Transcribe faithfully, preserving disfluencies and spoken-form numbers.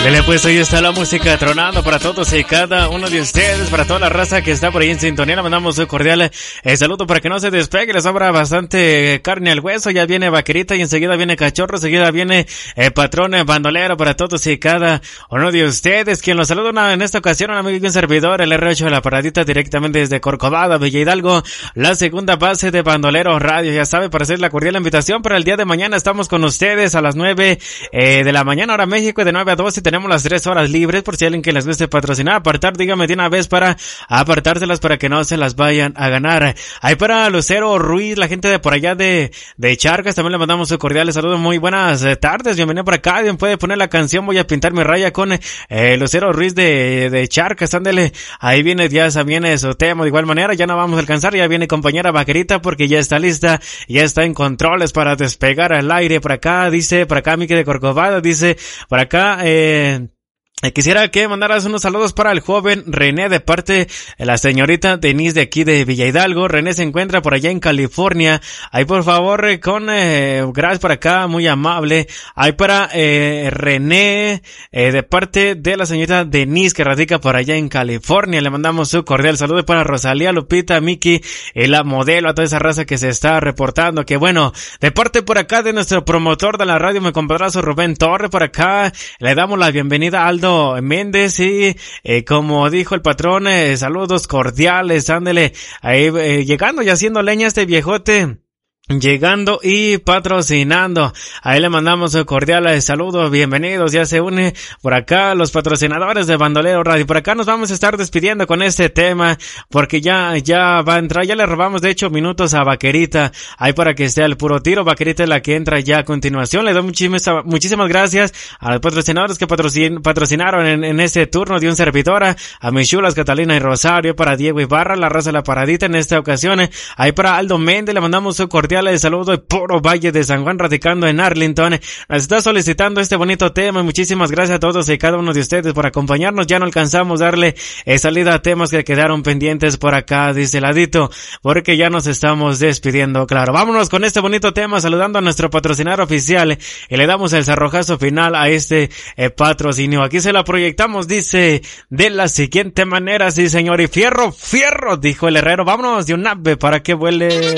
Dele, pues ahí está la música tronando para todos y cada uno de ustedes, para toda la raza que está por ahí en sintonía. Le mandamos un cordial eh, saludo para que no se despegue, les sobra bastante carne al hueso. Ya viene Vaquerita y enseguida viene Cachorro, enseguida viene eh, Patrón eh, Bandolero para todos y cada uno de ustedes. Quien los saluda una, en esta ocasión, un amigo y un servidor, el R ocho de la Paradita, directamente desde Corcovado, Villa Hidalgo, la segunda base de Bandolero Radio. Ya sabe, para hacer la cordial invitación para el día de mañana estamos con ustedes a las nueve eh, de la mañana, hora México, y de nueve a doce tenemos las tres horas libres por si alguien que les guste patrocinar, apartar, dígame de una vez para apartárselas para que no se las vayan a ganar. Ahí para Lucero Ruiz, la gente de por allá de, de Charcas, también le mandamos un cordial saludo, muy buenas eh, tardes, bienvenido por acá, bien puede poner la canción Voy a pintar mi raya con eh, Lucero Ruiz de, de Charcas, ándele, ahí viene ya viene su tema, de igual manera, ya no vamos a alcanzar, ya viene compañera Vaquerita porque ya está lista, ya está en controles para despegar al aire, por acá, dice, por acá Miki de Corcovado, dice, por acá, eh, quisiera que mandaras unos saludos para el joven René de parte de la señorita Denise de aquí de Villa Hidalgo. René se encuentra por allá en California. Ahí por favor eh, con eh, gracias por acá, muy amable. Ahí para eh, René eh, de parte de la señorita Denise que radica por allá en California. Le mandamos su cordial saludo para Rosalía, Lupita, Miki, eh, la modelo, a toda esa raza que se está reportando. Que bueno, de parte por acá de nuestro promotor de la radio, mi compadrazo Rubén Torre, por acá le damos la bienvenida a Aldo Méndez y eh, como dijo el patrón, eh, saludos cordiales, ándele, ahí eh, llegando y haciendo leña este viejote. Llegando y patrocinando. Ahí le mandamos un cordial saludo, bienvenidos, ya se une por acá los patrocinadores de Bandolero Radio. Por acá nos vamos a estar despidiendo con este tema, porque ya, ya va a entrar, ya le robamos de hecho minutos a Vaquerita, ahí para que esté al puro tiro. Vaquerita es la que entra ya a continuación. Le doy muchísimas, muchísimas gracias a los patrocinadores que patrocin, patrocinaron en, en este turno de un servidora, a mis chulas Catalina y Rosario, para Diego Ibarra, la raza de la Paradita en esta ocasión, ahí para Aldo Méndez le mandamos un cordial de saludo de Puro Valle de San Juan, radicando en Arlington. Nos está solicitando este bonito tema y muchísimas gracias a todos y cada uno de ustedes por acompañarnos. Ya no alcanzamos darle eh, salida a temas que quedaron pendientes por acá, dice Ladito, porque ya nos estamos despidiendo, claro. Vámonos con este bonito tema, saludando a nuestro patrocinador oficial y le damos el cerrojazo final a este eh, patrocinio. Aquí se la proyectamos, dice, de la siguiente manera, sí señor, y fierro, fierro, dijo el herrero. Vámonos de un ave para que vuele.